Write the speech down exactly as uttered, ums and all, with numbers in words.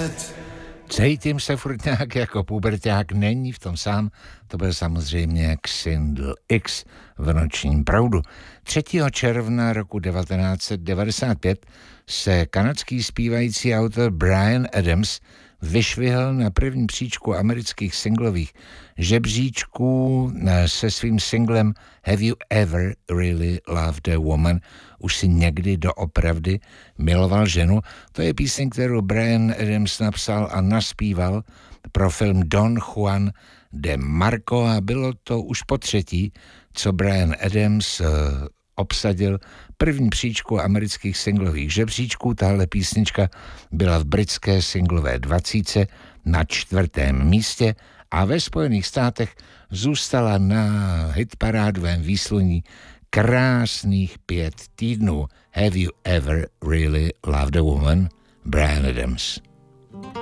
Cítím se furt nějak jako puberťák, není v tom sám, to byl samozřejmě Xindl X v Nočním proudu. třetího června roku devatenáct set devadesát pět se kanadský zpívající autor Bryan Adams vyšvihl na první příčku amerických singlových žebříčků se svým singlem Have You Ever Really Loved a Woman? Už si někdy doopravdy miloval ženu? To je píseň, kterou Bryan Adams napsal a naspíval pro film Don Juan de Marco a bylo to už po třetí, co Bryan Adams obsadil první příčku amerických singlových žebříčků. Tahle písnička byla v britské singlové dvacítce na čtvrtém místě a ve Spojených státech zůstala na hitparádovém výsluní krásných pět týdnů. Have you ever really loved a woman? Bryan Adams.